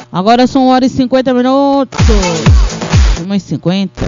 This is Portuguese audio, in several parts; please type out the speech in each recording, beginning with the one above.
Agora são 1h50. 1h50.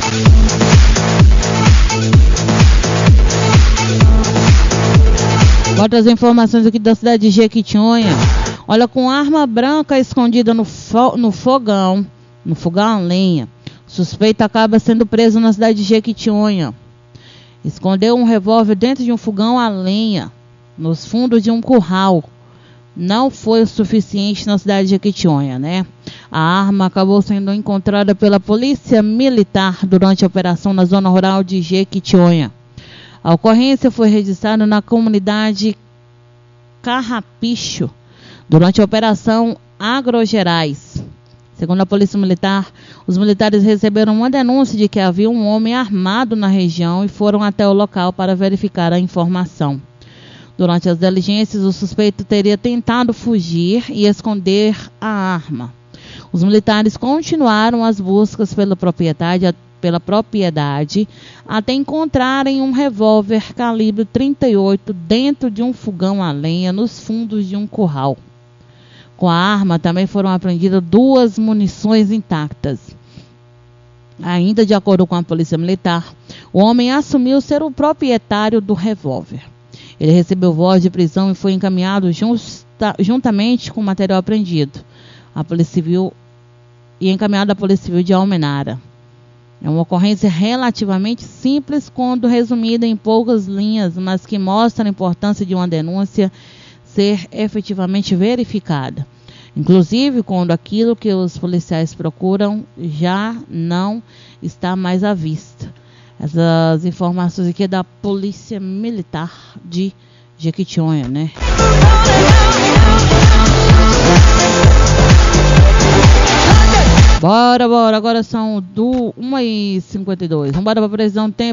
Outras informações aqui da cidade de Jequitinhonha. Olha, com arma branca escondida no fogão a lenha. Suspeito acaba sendo preso na cidade de Jequitinhonha. Escondeu um revólver dentro de um fogão a lenha, nos fundos de um curral. Não foi o suficiente na cidade de Jequitinhonha, né? A arma acabou sendo encontrada pela Polícia Militar durante a operação na zona rural de Jequitinhonha. A ocorrência foi registrada na comunidade Carrapicho, durante a operação Agrogerais. Segundo a Polícia Militar, os militares receberam uma denúncia de que havia um homem armado na região e foram até o local para verificar a informação. Durante as diligências, o suspeito teria tentado fugir e esconder a arma. Os militares continuaram as buscas pela propriedade até encontrarem um revólver calibre 38 dentro de um fogão a lenha nos fundos de um curral. Com a arma também foram apreendidas 2 munições intactas. Ainda de acordo com a Polícia Militar, o homem assumiu ser o proprietário do revólver. Ele recebeu voz de prisão e foi encaminhado juntamente com o material apreendido à Polícia Civil e encaminhado à Polícia Civil de Almenara. É uma ocorrência relativamente simples quando resumida em poucas linhas, mas que mostra a importância de uma denúncia ser efetivamente verificada. Inclusive quando aquilo que os policiais procuram já não está mais à vista. Essas informações aqui é da Polícia Militar de Jequitinhonha, né? Bora, agora são 1h52. Vamos para a previsão do tempo.